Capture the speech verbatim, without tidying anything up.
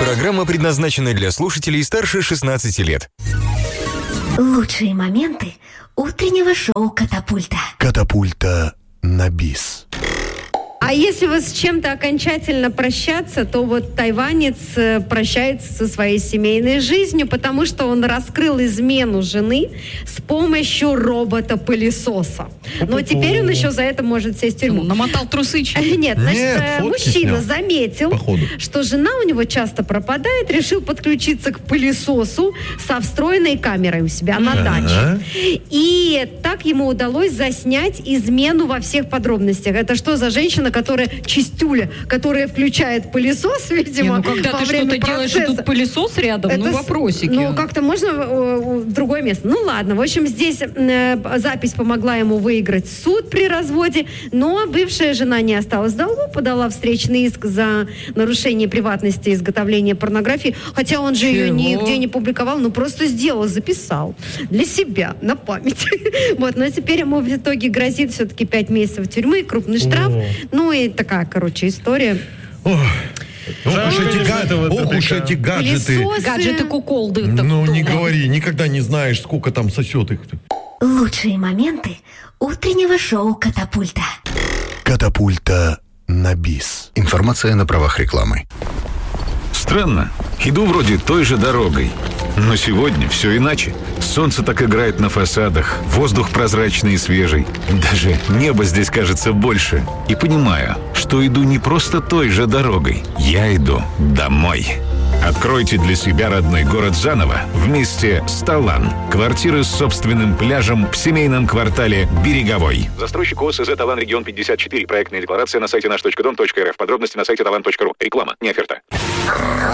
Программа предназначена для слушателей старше шестнадцати лет. Лучшие моменты утреннего шоу «Катапульта». «Катапульта» на бис. А если вы с чем-то окончательно прощаться, то вот тайванец прощается со своей семейной жизнью, потому что он раскрыл измену жены с помощью робота-пылесоса. Но теперь он еще за это может сесть в тюрьму. Намотал трусы. Нет, значит, Нет, мужчина снял. заметил, Походу. что жена у него часто пропадает, решил подключиться к пылесосу со встроенной камерой у себя на даче. И так ему удалось заснять измену во всех подробностях. Это что за женщина, которая чистюля, которая включает пылесос, видимо, Не, ну когда во ты время что-то делаешь, и процесса. тут пылесос рядом, Это ну с- вопросики. Ну, как-то можно э, в другое место. Ну, ладно. В общем, здесь э, запись помогла ему выиграть суд при разводе, но бывшая жена не осталась в долгу, подала встречный иск за нарушение приватности и изготовление порнографии, хотя он же ее Чего? нигде не публиковал, ну, просто сделал, записал для себя, на память. Вот, но теперь ему в итоге грозит все-таки пять месяцев тюрьмы, крупный штраф. Ну, и такая, короче, история. Ох А, уж эти га- этого ох уж тупика. эти гаджеты. Пылесосы. Гаджеты куколды. Ну, не говори, никогда не знаешь, сколько там сосет их. Лучшие моменты утреннего шоу «Катапульта». «Катапульта» на бис. Информация на правах рекламы. Странно. Иду вроде той же дорогой. Но сегодня все иначе. Солнце так играет на фасадах, воздух прозрачный и свежий. Даже небо здесь кажется больше. И понимаю, что иду не просто той же дорогой. Я иду домой. Откройте для себя родной город заново вместе с Талан. Квартиры с собственным пляжем в семейном квартале Береговой. Застройщик ОСЗ Талан Регион пятьдесят четыре. Проектная декларация на сайте наш точка дом точка эр эф. Подробности на сайте талан точка ру. Реклама, не оферта.